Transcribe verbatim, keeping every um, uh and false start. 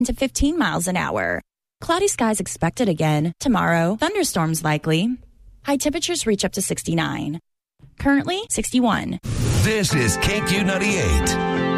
to fifteen miles an hour. Cloudy skies expected again. Tomorrow, thunderstorms likely. High temperatures reach up to sixty-nine. Currently, sixty-one. This is K Q ninety-eight.